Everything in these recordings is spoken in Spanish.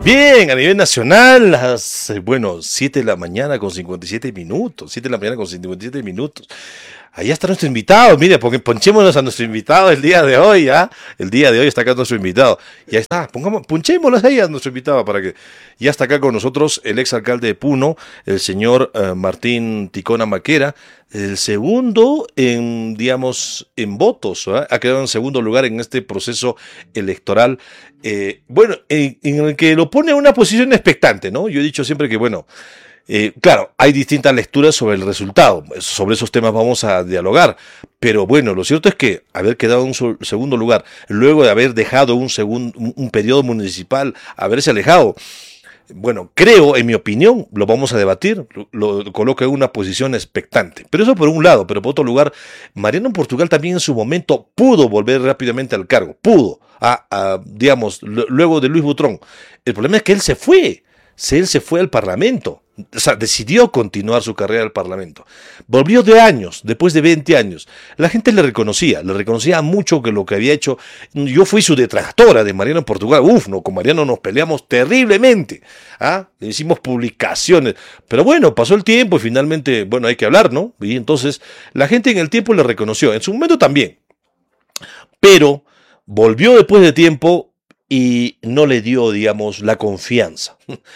Bien, a nivel nacional, las, 7 de la mañana con 57 minutos, 7 de la mañana con 57 minutos. Allá está nuestro invitado, mire, porque ponchémonos a nuestro invitado el día de hoy, ¿ah? El día de hoy está acá nuestro invitado. Ya está, ponchémonos ahí a nuestro invitado para que ya está acá con nosotros el exalcalde de Puno, el señor Martín Ticona Maquera, el segundo en, digamos, en votos, ¿ah? Ha quedado en segundo lugar en este proceso electoral, en el que lo pone a una posición expectante, ¿no? Yo he dicho siempre que, claro, hay distintas lecturas sobre el resultado, sobre esos temas vamos a dialogar, pero bueno, lo cierto es que haber quedado en un segundo lugar, luego de haber dejado un periodo municipal, haberse alejado, creo, en mi opinión, lo vamos a debatir, lo coloca en una posición expectante, pero eso por un lado, pero por otro lugar, Mariano en Portugal también en su momento pudo volver rápidamente al cargo, digamos, luego de Luis Butrón. El problema es que él se fue al Parlamento, o sea, decidió continuar su carrera al Parlamento. Volvió después de 20 años. La gente le reconocía mucho que lo que había hecho. Yo fui su detractora de Mariano en Portugal. Con Mariano nos peleamos terriblemente. Le hicimos publicaciones. Pero bueno, pasó el tiempo y finalmente, hay que hablar, ¿no? Y entonces la gente en el tiempo le reconoció. En su momento también. Pero volvió después de tiempo y no le dio, digamos, la confianza.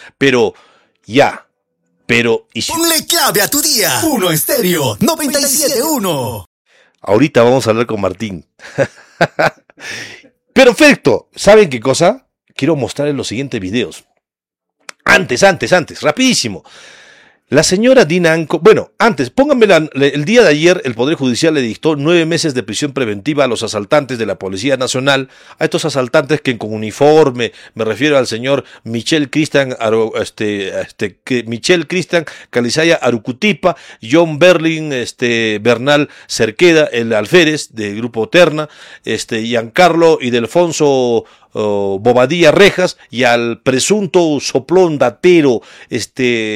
Ponle clave a tu día. Puno Estéreo 97.1. Ahorita vamos a hablar con Martín. Perfecto. ¿Saben qué cosa? Quiero mostrarles los siguientes videos. Antes, rapidísimo. La señora Dina Anco, pónganme el día de ayer el Poder Judicial le dictó 9 meses de prisión preventiva a los asaltantes de la Policía Nacional, a estos asaltantes que con uniforme, me refiero al señor Michel Cristian Calizaya Arucutipa, John Berlin, Bernal Cerqueda, el alférez del Grupo Terna, Giancarlo y Delfonso Bobadilla Rejas, y al presunto soplón datero, el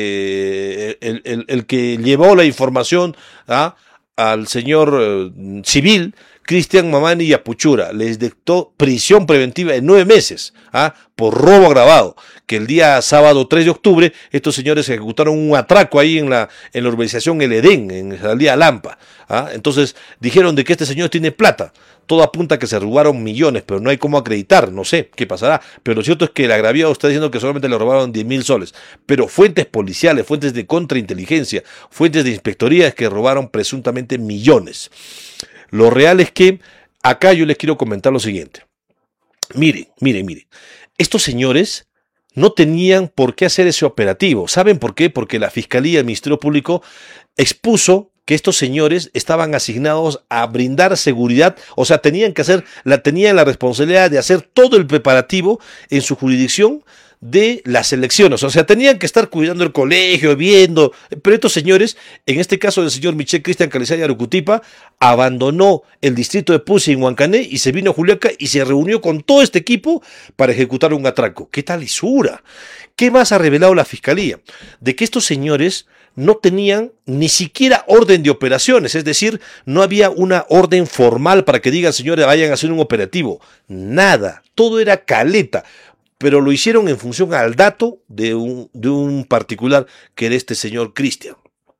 que llevó la información al señor civil, Cristian Mamani y Apuchura. Les dictó prisión preventiva de 9 meses, por robo agravado, que el día sábado 3 de octubre, estos señores ejecutaron un atraco ahí en la urbanización El Edén, en la aldea Lampa. Entonces dijeron de que este señor tiene plata. Todo apunta a que se robaron millones, pero no hay cómo acreditar, no sé qué pasará. Pero lo cierto es que el agraviado está diciendo que solamente le robaron 10.000 soles. Pero fuentes policiales, fuentes de contrainteligencia, fuentes de inspectoría es que robaron presuntamente millones. Lo real es que acá yo les quiero comentar lo siguiente. Miren. Estos señores no tenían por qué hacer ese operativo. ¿Saben por qué? Porque la Fiscalía, el Ministerio Público, expuso que estos señores estaban asignados a brindar seguridad, o sea, tenían la responsabilidad de hacer todo el preparativo en su jurisdicción de las elecciones, o sea, tenían que estar cuidando el colegio, viendo, pero estos señores, en este caso del señor Michel Cristian Calizaya Arucutipa, abandonó el distrito de Pusi en Huancané y se vino a Juliaca y se reunió con todo este equipo para ejecutar un atraco. ¿Qué tal lisura? ¿Qué más ha revelado la Fiscalía? De que estos señores no tenían ni siquiera orden de operaciones, es decir, no había una orden formal para que digan, señores, vayan a hacer un operativo. Nada, todo era caleta, pero lo hicieron en función al dato de un particular que era este señor Cristian.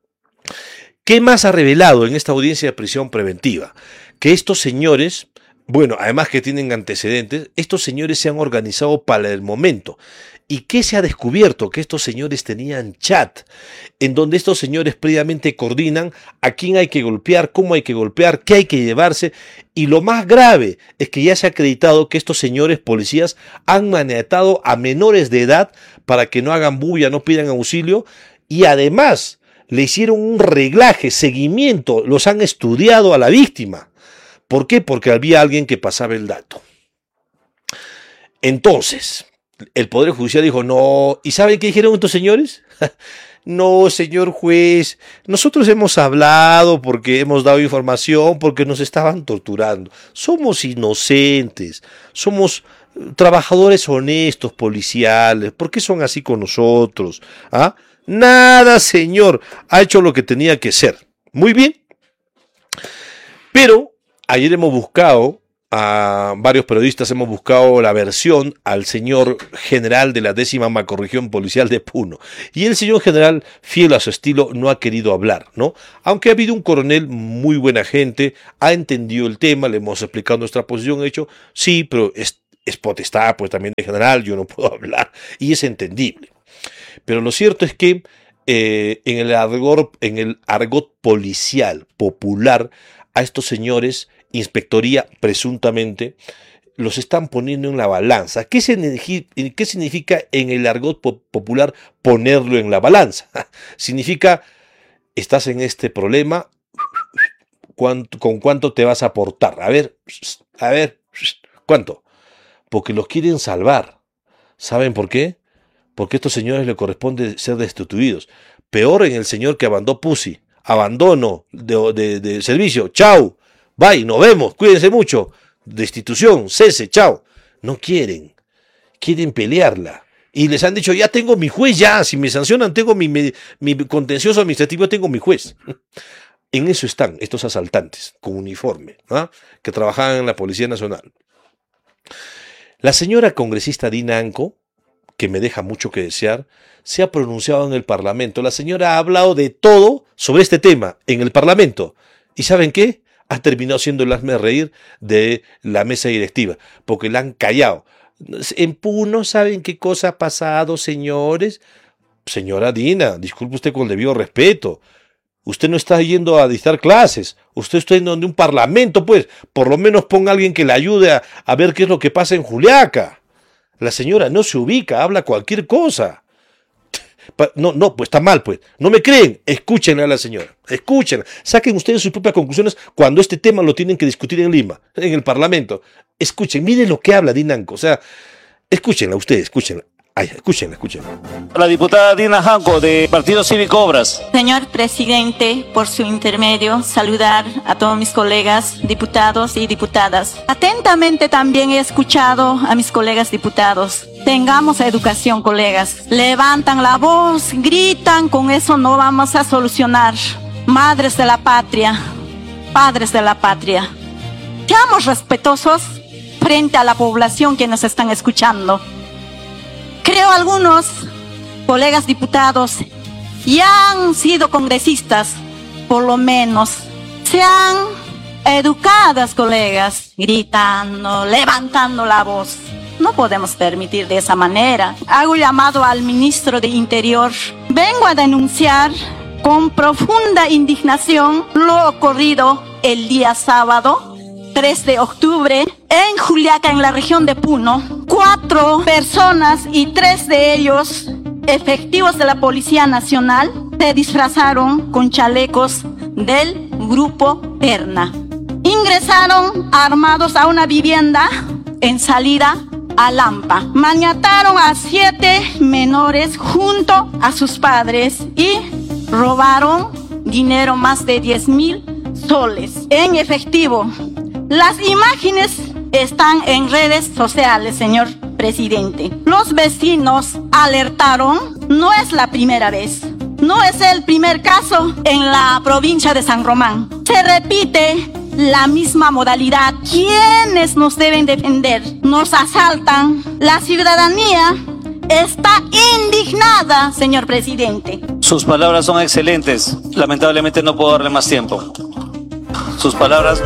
¿Qué más ha revelado en esta audiencia de prisión preventiva? Que estos señores, además que tienen antecedentes, estos señores se han organizado para el momento. ¿Y qué se ha descubierto? Que estos señores tenían chat, en donde estos señores previamente coordinan a quién hay que golpear, cómo hay que golpear, qué hay que llevarse. Y lo más grave es que ya se ha acreditado que estos señores policías han maniatado a menores de edad para que no hagan bulla, no pidan auxilio. Y además le hicieron un reglaje, seguimiento, los han estudiado a la víctima. ¿Por qué? Porque había alguien que pasaba el dato. Entonces, el Poder Judicial dijo, no, ¿y saben qué dijeron estos señores? No, señor juez, nosotros hemos hablado porque hemos dado información, porque nos estaban torturando. Somos inocentes, somos trabajadores honestos, policiales. ¿Por qué son así con nosotros? Nada, señor, ha hecho lo que tenía que ser. Muy bien. Pero ayer hemos buscado a varios periodistas hemos buscado la versión al señor general de la 10ª macrorregión policial de Puno. Y el señor general, fiel a su estilo, no ha querido hablar, ¿no? Aunque ha habido un coronel muy buena gente, ha entendido el tema, le hemos explicado nuestra posición, hecho, sí, pero es potestad, pues también de general, yo no puedo hablar, y es entendible. Pero lo cierto es que en el argot policial popular, a estos señores, inspectoría presuntamente, los están poniendo en la balanza. ¿Qué significa en el argot popular ponerlo en la balanza? Significa, estás en este problema, ¿con cuánto te vas a aportar? A ver, ¿cuánto? Porque los quieren salvar. ¿Saben por qué? Porque a estos señores les corresponde ser destituidos. Peor en el señor que abandonó Pussy. Abandono de servicio. ¡Chao! Bye, nos vemos, cuídense mucho. Destitución, cese, chao. No quieren pelearla. Y les han dicho, ya tengo mi juez, ya, si me sancionan, tengo mi contencioso administrativo, tengo mi juez. En eso están estos asaltantes con uniforme, ¿ah? Que trabajaban en la Policía Nacional. La señora congresista Dina Anco, que me deja mucho que desear, se ha pronunciado en el Parlamento. La señora ha hablado de todo sobre este tema en el Parlamento. ¿Y saben qué? Ha terminado siendo el hazme reír de la mesa directiva, porque la han callado. En Puno, ¿saben qué cosa ha pasado, señores? Señora Dina, disculpe usted con el debido respeto. Usted no está yendo a dictar clases. Usted está yendo de un parlamento, pues. Por lo menos ponga a alguien que le ayude a ver qué es lo que pasa en Juliaca. La señora no se ubica, habla cualquier cosa. No, pues está mal, pues. No me creen, escúchenla a la señora. Escúchenla. Saquen ustedes sus propias conclusiones cuando este tema lo tienen que discutir en Lima, en el Parlamento. Escuchen, miren lo que habla Dina Anco. O sea, escúchenla ustedes, escúchenla. Ay, escúchenla. La diputada Dina Anco, de Partido Cívico Obras. Señor presidente, por su intermedio, saludar a todos mis colegas diputados y diputadas. Atentamente también he escuchado a mis colegas diputados. Tengamos educación, colegas. Levantan la voz, gritan, con eso no vamos a solucionar. Madres de la patria, padres de la patria, seamos respetuosos frente a la población que nos están escuchando. Creo algunos colegas diputados ya han sido congresistas, por lo menos sean educadas, colegas, gritando, levantando la voz. No podemos permitir de esa manera. Hago llamado al ministro de Interior. Vengo a denunciar con profunda indignación lo ocurrido el día sábado 3 de octubre en Juliaca, en la región de Puno. 4 personas y 3 de ellos efectivos de la Policía Nacional se disfrazaron con chalecos del grupo Perna. Ingresaron armados a una vivienda en salida a Lampa. Maniataron a 7 menores junto a sus padres y robaron dinero, más de 10,000 soles en efectivo. Las imágenes están en redes sociales, señor presidente. Los vecinos alertaron, no es la primera vez, no es el primer caso en la provincia de San Román. Se repite la misma modalidad. ¿Quiénes nos deben defender? Nos asaltan. La ciudadanía está indignada, señor presidente. Sus palabras son excelentes. Lamentablemente no puedo darle más tiempo. Sus palabras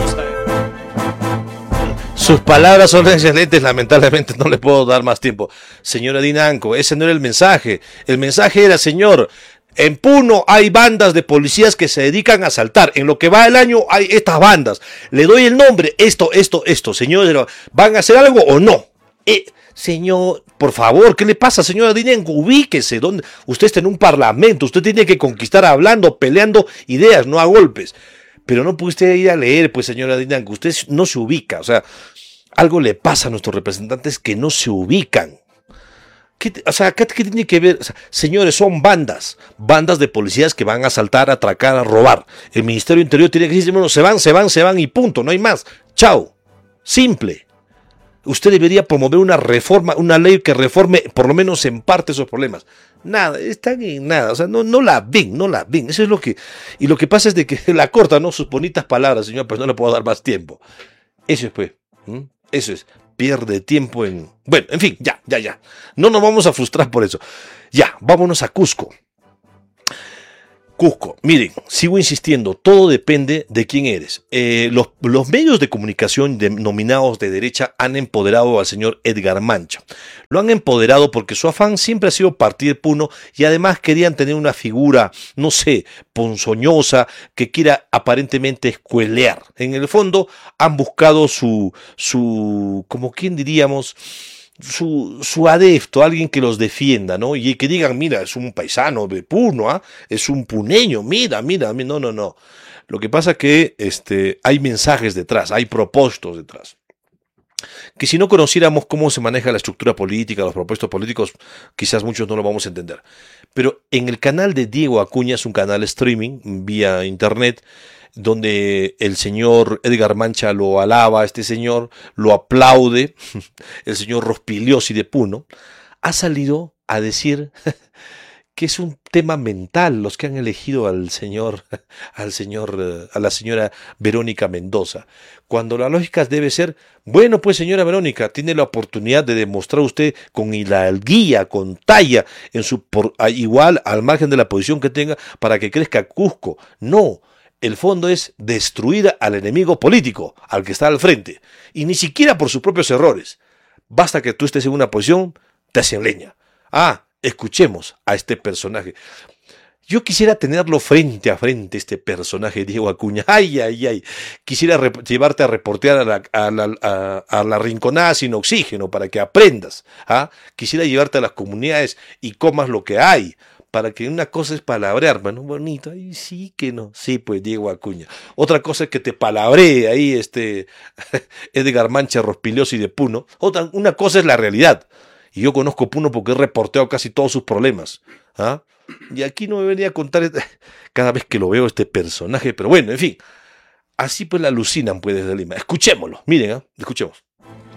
son excelentes, lamentablemente no le puedo dar más tiempo. Señora Dina Anco, ese no era el mensaje. El mensaje era, señor, en Puno hay bandas de policías que se dedican a asaltar. En lo que va el año hay estas bandas. Le doy el nombre, esto. Señor, ¿van a hacer algo o no? Señor, por favor, ¿qué le pasa, señora Dina Anco? Ubíquese. Usted está en un parlamento. Usted tiene que conquistar hablando, peleando ideas, no a golpes. Pero no puede usted ir a leer, pues, señora Dina Anco. Usted no se ubica. O sea, algo le pasa a nuestros representantes que no se ubican. ¿Qué tiene que ver? O sea, señores, son bandas de policías que van a asaltar, a atracar, a robar. El Ministerio del Interior tiene que decir, bueno, se van y punto, no hay más. Chao. Simple. Usted debería promover una reforma, una ley que reforme por lo menos en parte esos problemas. Nada, están en nada, o sea, no la ven. Eso es lo que... Y lo que pasa es de que la corta, ¿no? Sus bonitas palabras, señor, pero no le puedo dar más tiempo. Eso es, pues. Eso es, pierde tiempo en... Bueno, en fin, ya. No nos vamos a frustrar por eso. Ya, vámonos a Cusco. Cusco, miren, sigo insistiendo, todo depende de quién eres. Los medios de comunicación denominados de derecha han empoderado al señor Edgar Mancha. Lo han empoderado porque su afán siempre ha sido partir Puno y además querían tener una figura, no sé, ponzoñosa, que quiera aparentemente escuelear. En el fondo han buscado como quien diríamos... Su adepto, alguien que los defienda, ¿no? Y que digan, mira, es un paisano de Puno, ¿ah? Es un puneño, mira, no. Lo que pasa es que hay mensajes detrás, hay propósitos detrás. Que si no conociéramos cómo se maneja la estructura política, los propósitos políticos, quizás muchos no lo vamos a entender. Pero en el canal de Diego Acuña, es un canal streaming vía internet, donde el señor Edgar Mancha lo alaba, este señor lo aplaude, el señor Rospigliosi de Puno, ha salido a decir que es un tema mental los que han elegido a la señora Verónica Mendoza, cuando la lógica debe ser, bueno, pues señora Verónica, tiene la oportunidad de demostrar usted con hidalguía, con talla, igual al margen de la posición que tenga, para que crezca Cusco. No. El fondo es destruir al enemigo político, al que está al frente, y ni siquiera por sus propios errores. Basta que tú estés en una posición, te hacen leña. Escuchemos a este personaje. Yo quisiera tenerlo frente a frente, este personaje, Diego Acuña. Ay. Quisiera llevarte a reportear a la Rinconada sin oxígeno para que aprendas. Quisiera llevarte a las comunidades y comas lo que hay. Para que una cosa es palabrear, mano, bonito, ahí sí que no, sí, pues Diego Acuña. Otra cosa es que te palabree ahí Edgar Mancha Rospigliosi de Puno. Una cosa es la realidad. Y yo conozco Puno porque he reporteado casi todos sus problemas. Y aquí no me venía a contar cada vez que lo veo este personaje, pero bueno, en fin. Así pues la alucinan pues desde Lima. Escuchémoslo, miren, escuchemos.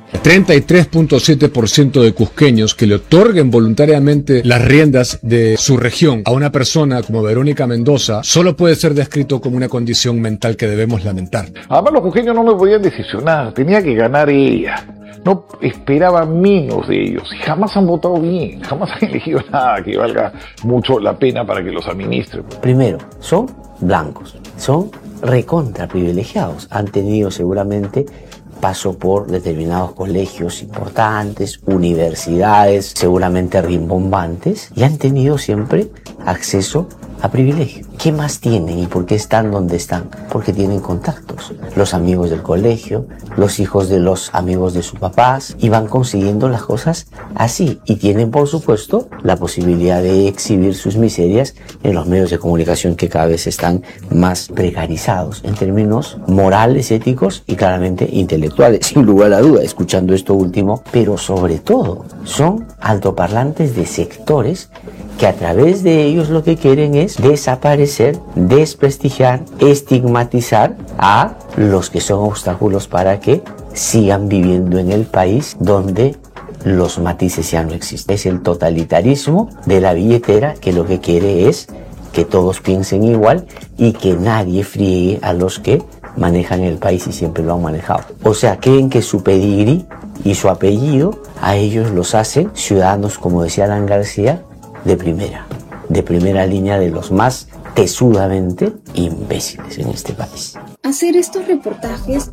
33.7% de cusqueños que le otorguen voluntariamente las riendas de su región a una persona como Verónica Mendoza solo puede ser descrito como una condición mental que debemos lamentar. Además los cusqueños no me podían decisionar, tenía que ganar ella. No esperaba menos de ellos y jamás han votado bien, jamás han elegido nada que valga mucho la pena para que los administren. Primero, son blancos, son recontra privilegiados, han tenido seguramente paso por determinados colegios importantes, universidades, seguramente rimbombantes, y han tenido siempre acceso a privilegio. ¿Qué más tienen y por qué están donde están? Porque tienen contactos. Los amigos del colegio, los hijos de los amigos de sus papás, y van consiguiendo las cosas así. Y tienen, por supuesto, la posibilidad de exhibir sus miserias en los medios de comunicación que cada vez están más precarizados en términos morales, éticos y claramente intelectuales, sin lugar a duda, escuchando esto último, pero sobre todo son altoparlantes de sectores que a través de ellos lo que quieren es desaparecer, desprestigiar, estigmatizar a los que son obstáculos para que sigan viviendo en el país donde los matices ya no existen. Es el totalitarismo de la billetera que lo que quiere es que todos piensen igual y que nadie friegue a los que manejan el país y siempre lo han manejado. O sea, creen que su pedigrí y su apellido a ellos los hacen ciudadanos, como decía Alan García, de primera línea, de los más tesudamente imbéciles en este país. Hacer estos reportajes.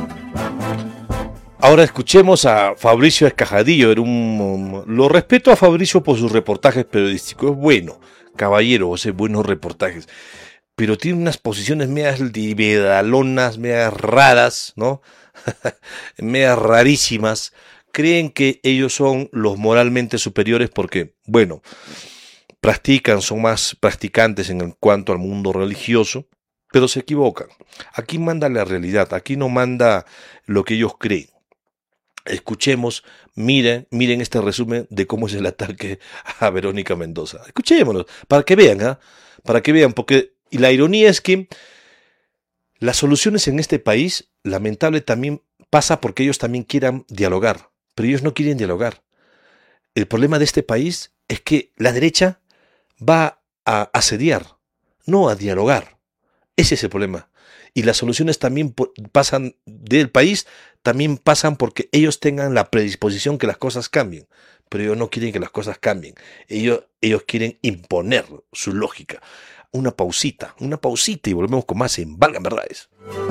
Ahora escuchemos a Fabricio Escajadillo. Lo respeto a Fabricio por sus reportajes periodísticos. Es bueno, caballero, hace buenos reportajes. Pero tiene unas posiciones medias libedalonas, medias raras, ¿no? Medias rarísimas. Creen que ellos son los moralmente superiores porque, bueno, son más practicantes en cuanto al mundo religioso, pero se equivocan. Aquí manda la realidad, aquí no manda lo que ellos creen. Escuchemos, miren este resumen de cómo es el ataque a Verónica Mendoza. Escuchémoslo, para que vean, porque y la ironía es que las soluciones en este país, lamentable, también pasa porque ellos también quieran dialogar. Pero ellos no quieren dialogar. El problema de este país es que la derecha va a asediar, no a dialogar. Ese es el problema. Y las soluciones también pasan del país, también pasan porque ellos tengan la predisposición que las cosas cambien. Pero ellos no quieren que las cosas cambien. Ellos quieren imponer su lógica. Una pausita y volvemos con más en Valgan Verdades.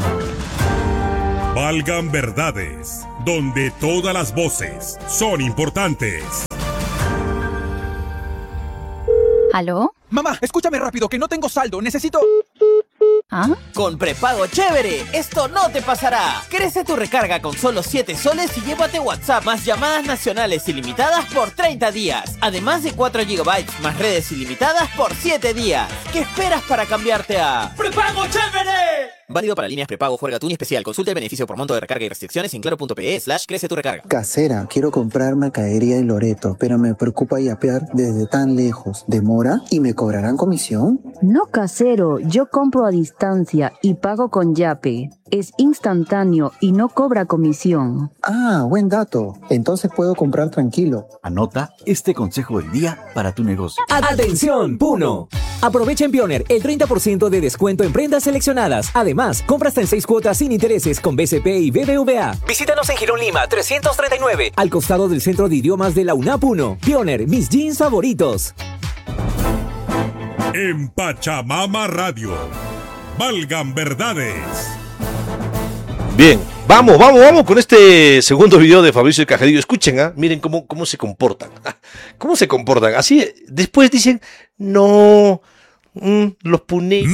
Valgan Verdades, donde todas las voces son importantes. ¿Aló? Mamá, escúchame rápido, que no tengo saldo, necesito... ¿Ah? Con prepago chévere, esto no te pasará. Crece tu recarga con solo 7 soles y llévate WhatsApp más llamadas nacionales ilimitadas por 30 días. Además de 4 GB más redes ilimitadas por 7 días. ¿Qué esperas para cambiarte a prepago chévere? Válido para líneas prepago Juerga Tuni Especial. Consulta el beneficio por monto de recarga y restricciones en claro.pe/crece tu recarga. Casera, quiero comprar mercadería en Loreto, pero me preocupa yapear desde tan lejos. ¿Demora? ¿Y me cobrarán comisión? No, casero, yo compro a distancia y pago con Yape. Es instantáneo y no cobra comisión. Ah, buen dato. Entonces puedo comprar tranquilo. Anota este consejo del día para tu negocio. ¡Atención, Puno! Aprovecha en Pioneer el 30% de descuento en prendas seleccionadas. Además, compra hasta en 6 cuotas sin intereses con BCP y BBVA. Visítanos en Girón Lima 339, al costado del Centro de Idiomas de la UNAP Puno. Pioneer, mis jeans favoritos. En Pachamama Radio, Valgan Verdades. Bien, vamos con este segundo video de Fabricio Cajadillo. Escuchen, miren cómo se comportan. ¿Cómo se comportan? Así, después dicen, no, los puneños.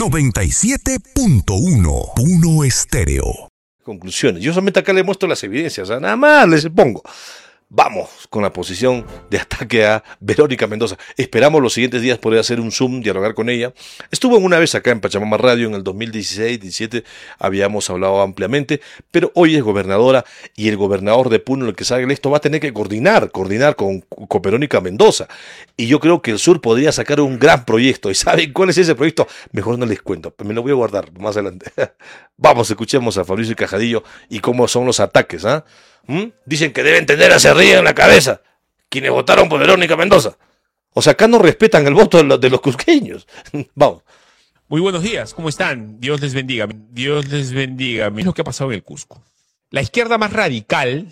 97.1 Puno Estéreo. Conclusiones. Yo solamente acá les muestro las evidencias, nada más les pongo. Vamos con la posición de ataque a Verónica Mendoza. Esperamos los siguientes días poder hacer un Zoom, dialogar con ella. Estuvo una vez acá en Pachamama Radio en el 2016-17, habíamos hablado ampliamente, pero hoy es gobernadora y el gobernador de Puno, el que salga esto, va a tener que coordinar con Verónica Mendoza. Y yo creo que el sur podría sacar un gran proyecto. ¿Y saben cuál es ese proyecto? Mejor no les cuento, me lo voy a guardar más adelante. Vamos, escuchemos a Fabricio Cajadillo y cómo son los ataques, Dicen que deben tener a Cerrilla en la cabeza quienes votaron por Verónica Mendoza. O sea, acá no respetan el voto de los cusqueños. Vamos. Muy buenos días, ¿cómo están? Dios les bendiga. Dios les bendiga. Miren lo que ha pasado en el Cusco. La izquierda más radical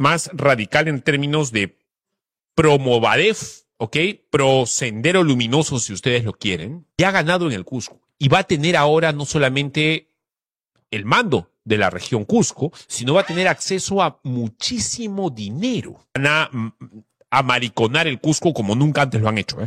en términos de pro Movadef, ¿ok? Pro Sendero Luminoso, si ustedes lo quieren, ya ha ganado en el Cusco. Y va a tener ahora no solamente el mando de la región Cusco, sino va a tener acceso a muchísimo dinero. Van a mariconar el Cusco como nunca antes lo han hecho,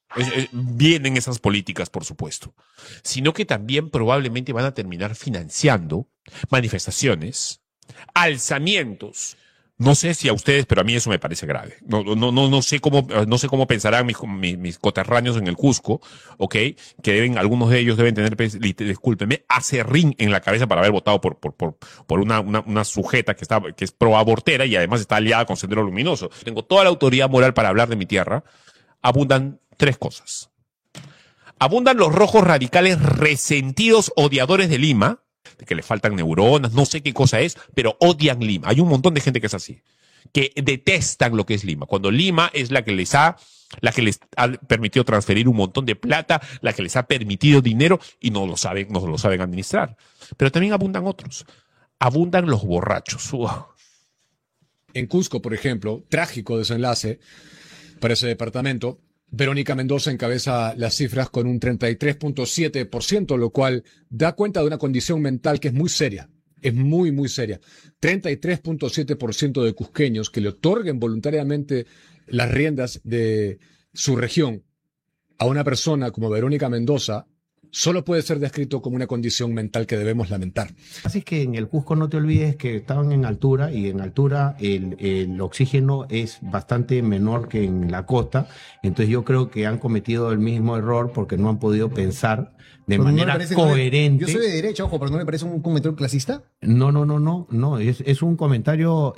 Vienen esas políticas, por supuesto. Sino que también probablemente van a terminar financiando manifestaciones, alzamientos. No sé si a ustedes, pero a mí eso me parece grave. No sé cómo pensarán mis coterráneos en el Cusco, ¿ok? Que algunos de ellos deben tener, discúlpenme, acerrín en la cabeza para haber votado por una sujeta que es pro-abortera y además está aliada con Sendero Luminoso. Tengo toda la autoridad moral para hablar de mi tierra. Abundan 3 cosas. Abundan los rojos radicales resentidos, odiadores de Lima, de que le faltan neuronas, no sé qué cosa es, pero odian Lima. Hay un montón de gente que es así, que detestan lo que es Lima. Cuando Lima es la que les ha permitido transferir un montón de plata, la que les ha permitido dinero y no lo saben administrar. Pero también abundan otros. Abundan los borrachos. En Cusco, por ejemplo, trágico desenlace para ese departamento. Verónica Mendoza encabeza las cifras con un 33.7%, lo cual da cuenta de una condición mental que es muy seria. Es muy, muy seria. 33.7% de cusqueños que le otorguen voluntariamente las riendas de su región a una persona como Verónica Mendoza solo puede ser descrito como una condición mental que debemos lamentar. Así que en el Cusco no te olvides que estaban en altura y en altura el oxígeno es bastante menor que en la costa, entonces yo creo que han cometido el mismo error porque no han podido pensar de manera coherente. Yo soy de derecha, ojo, pero ¿no me parece un comentario clasista? No, es un comentario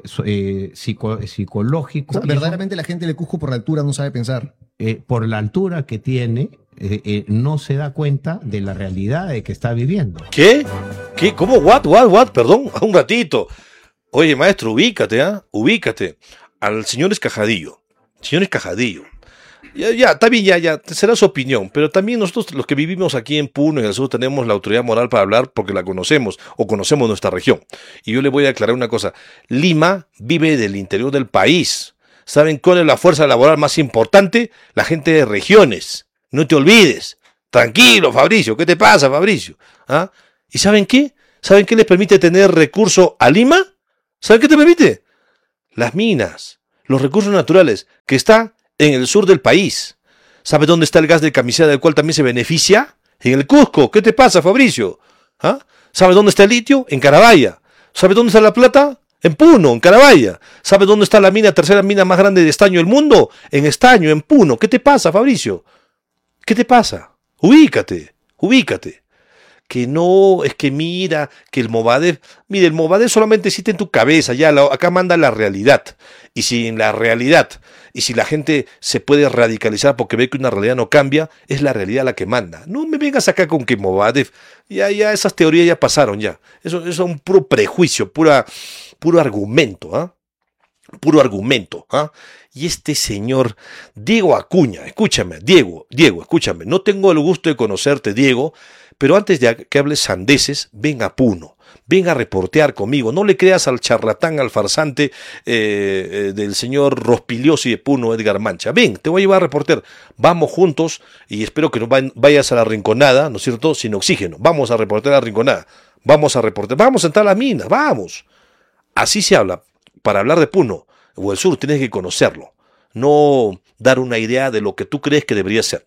psicológico. O sea, verdaderamente la gente del Cusco por la altura no sabe pensar. Por la altura que tiene, no se da cuenta de la realidad de que está viviendo. ¿Qué? ¿Cómo? What? Perdón, un ratito. Oye, maestro, ubícate, ubícate. Al señor Escajadillo. Señor Escajadillo, Ya, está bien, ya, será su opinión, pero también nosotros los que vivimos aquí en Puno, en el sur, tenemos la autoridad moral para hablar porque la conocemos o conocemos nuestra región. Y yo le voy a aclarar una cosa, Lima vive del interior del país. ¿Saben cuál es la fuerza laboral más importante? La gente de regiones. No te olvides. Tranquilo, Fabricio, ¿qué te pasa, Fabricio? ¿Ah? ¿Y saben qué? ¿Saben qué les permite tener recurso a Lima? ¿Saben qué te permite? Las minas, los recursos naturales, que están en el sur del país. ¿Sabe dónde está el gas de camiseta del cual también se beneficia? En el Cusco. ¿Qué te pasa, Fabricio? ¿Ah? ¿Sabe dónde está el litio? En Carabaya. ¿Sabe dónde está la plata? En Puno, en Carabaya. ¿Sabe dónde está la tercera mina más grande de estaño del mundo? En Estaño, en Puno. ¿Qué te pasa, Fabricio? ¿Qué te pasa? Ubícate. Que no, es que mira, que el Movadef, mire, el Movadef solamente existe en tu cabeza, acá manda la realidad. Y si en la realidad, y si la gente se puede radicalizar porque ve que una realidad no cambia, es la realidad la que manda. No me vengas acá con que Movadef, ya esas teorías ya pasaron ya. Eso es un puro prejuicio, puro argumento, ¿ah? Puro argumento, ¿ah? Y este señor, Diego Acuña, escúchame, Diego, escúchame, no tengo el gusto de conocerte, Diego, pero antes de que hables sandeces, ven a Puno, ven a reportear conmigo, no le creas al charlatán, al farsante del señor Rospiliosi de Puno, Edgar Mancha, ven, te voy a llevar a reportear, vamos juntos y espero que no vayas a la Rinconada, ¿no es cierto?, sin oxígeno, vamos a reportear a la Rinconada, vamos a entrar a la mina, vamos, así se habla, para hablar de Puno o el sur tienes que conocerlo, no dar una idea de lo que tú crees que debería ser.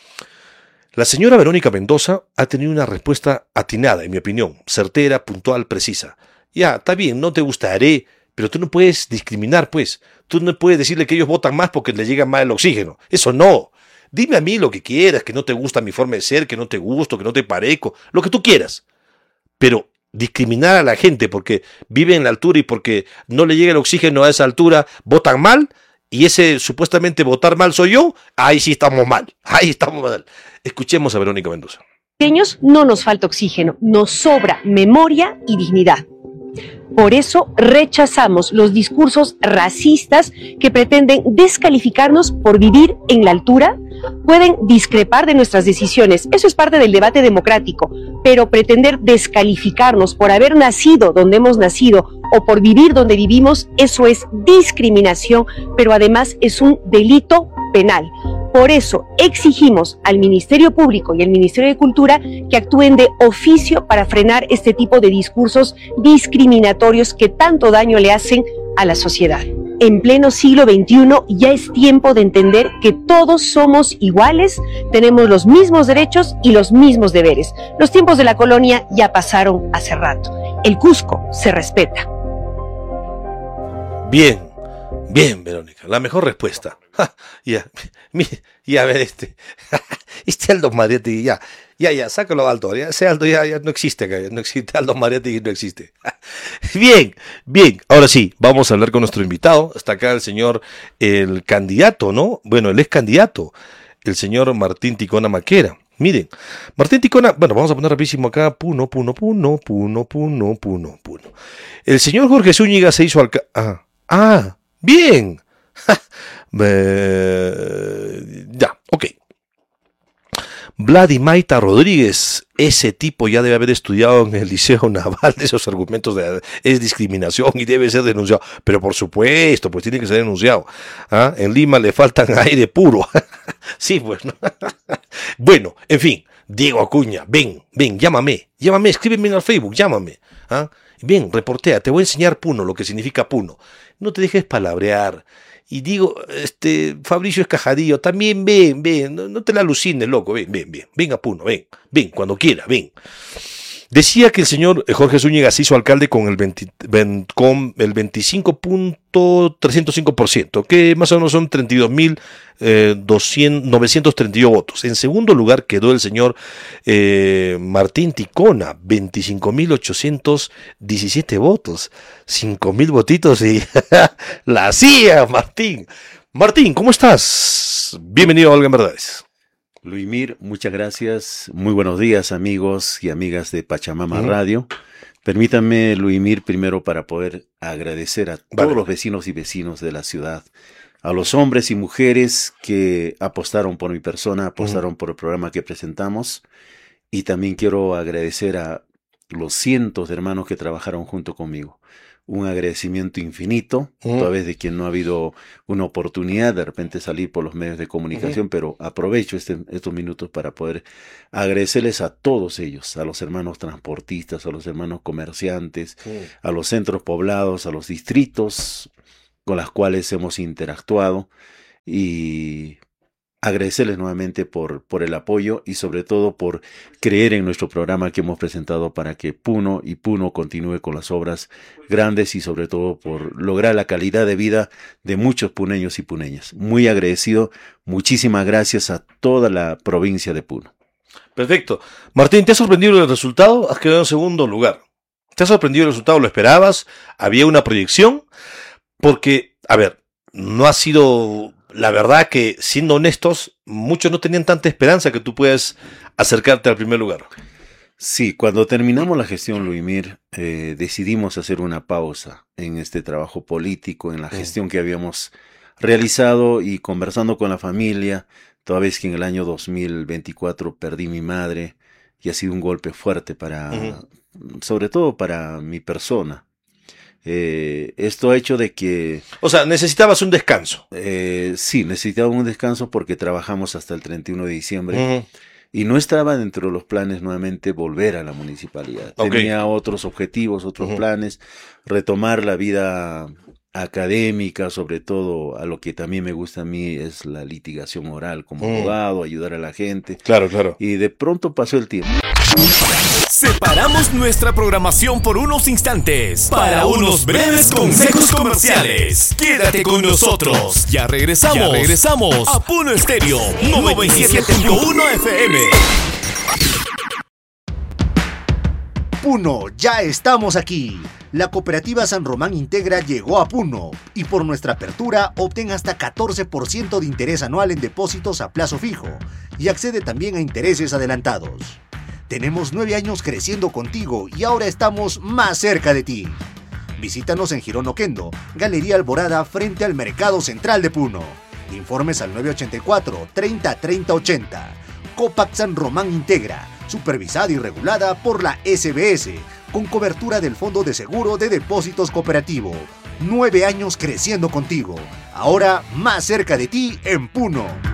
La señora Verónica Mendoza ha tenido una respuesta atinada, en mi opinión, certera, puntual, precisa. Ya, está bien, no te gustaré, pero tú no puedes discriminar, pues. Tú no puedes decirle que ellos votan más porque les llega más el oxígeno. Eso no. Dime a mí lo que quieras, que no te gusta mi forma de ser, que no te gusto, que no te parezco, lo que tú quieras. Pero discriminar a la gente porque vive en la altura y porque no le llega el oxígeno a esa altura, votan mal, y ese supuestamente votar mal soy yo, ahí sí estamos mal, Escuchemos a Verónica Mendoza. No nos falta oxígeno, nos sobra memoria y dignidad. Por eso rechazamos los discursos racistas que pretenden descalificarnos por vivir en la altura. Pueden discrepar de nuestras decisiones, eso es parte del debate democrático, pero pretender descalificarnos por haber nacido donde hemos nacido o por vivir donde vivimos, eso es discriminación, pero además es un delito penal. Por eso exigimos al Ministerio Público y al Ministerio de Cultura que actúen de oficio para frenar este tipo de discursos discriminatorios que tanto daño le hacen a la sociedad. En pleno siglo XXI ya es tiempo de entender que todos somos iguales, tenemos los mismos derechos y los mismos deberes. Los tiempos de la colonia ya pasaron hace rato. El Cusco se respeta. Bien, Verónica, la mejor respuesta. Ya, a ver, este Aldo Mariatti, ya, sácalo Aldo, ese Aldo ya no existe acá, no existe, Aldo Mariatti no existe. Bien, ahora sí, vamos a hablar con nuestro invitado, está acá el candidato, ¿no? Bueno, el ex candidato, el señor Martín Ticona Maquera. Miren, Martín Ticona, bueno, vamos a poner rapidísimo acá, Puno. El señor Jorge Zúñiga se hizo bien. Ya, ok. Vladimaita Rodríguez, ese tipo ya debe haber estudiado en el Liceo Naval, de esos argumentos es discriminación y debe ser denunciado, pero por supuesto, pues tiene que ser denunciado. En Lima le faltan aire puro. Sí, pues, ¿no? Bueno, en fin, Diego Acuña, ven, llámame, escríbeme al Facebook, llámame. Bien, reportea, te voy a enseñar Puno, lo que significa Puno. No te dejes palabrear. Y digo, Fabricio Escajadillo, también ven, no te la alucines, loco, ven a Puno, ven, cuando quiera, ven. Decía que el señor Jorge Zúñiga se hizo alcalde con el 25.305%, que más o menos son 32.932 votos. En segundo lugar quedó el señor Martín Ticona, 25.817 votos, 5.000 votitos y la hacía Martín. Martín, ¿cómo estás? Bienvenido a Valga en Verdades. Luimir, muchas gracias. Muy buenos días, amigos y amigas de Pachamama Radio. Permítanme, Luimir, primero para poder agradecer a todos los vecinos y vecinos de la ciudad, a los hombres y mujeres que apostaron por mi persona, apostaron por el programa que presentamos, y también quiero agradecer a los cientos de hermanos que trabajaron junto conmigo. Un agradecimiento infinito, toda vez de que no ha habido una oportunidad de repente salir por los medios de comunicación, pero aprovecho estos minutos para poder agradecerles a todos ellos, a los hermanos transportistas, a los hermanos comerciantes, a los centros poblados, a los distritos con los cuales hemos interactuado, y agradecerles nuevamente por el apoyo y sobre todo por creer en nuestro programa que hemos presentado para que Puno continúe con las obras grandes y sobre todo por lograr la calidad de vida de muchos puneños y puneñas. Muy agradecido, muchísimas gracias a toda la provincia de Puno. Perfecto. Martín, ¿te ha sorprendido el resultado? Has quedado en segundo lugar. ¿Te ha sorprendido el resultado? ¿Lo esperabas? ¿Había una proyección? Porque, a ver, no ha sido... La verdad que, siendo honestos, muchos no tenían tanta esperanza que tú puedas acercarte al primer lugar. Sí, cuando terminamos la gestión, Luimir, decidimos hacer una pausa en este trabajo político, en la gestión que habíamos realizado, y conversando con la familia, toda vez que en el año 2024 perdí mi madre, y ha sido un golpe fuerte sobre todo para mi persona. Esto ha hecho de que... O sea, necesitabas un descanso. Sí, necesitaba un descanso porque trabajamos hasta el 31 de diciembre y no estaba dentro de los planes nuevamente volver a la municipalidad. Tenía otros objetivos, otros planes, retomar la vida académica, sobre todo a lo que también me gusta a mí es la litigación oral como abogado, ayudar a la gente. Claro, claro. Y de pronto pasó el tiempo. Separamos nuestra programación por unos instantes para unos breves consejos comerciales. Quédate con nosotros. Ya regresamos a Puno Estéreo 97.1 FM. Puno, ya estamos aquí. La cooperativa San Román Integra llegó a Puno y por nuestra apertura obtén hasta 14% de interés anual en depósitos a plazo fijo y accede también a intereses adelantados. Tenemos 9 años creciendo contigo y ahora estamos más cerca de ti. Visítanos en Girón Oquendo, Galería Alborada, frente al Mercado Central de Puno. Informes al 984 30 30 80. Copac San Román Integra, supervisada y regulada por la SBS, con cobertura del Fondo de Seguro de Depósitos Cooperativo. 9 años creciendo contigo, ahora más cerca de ti en Puno.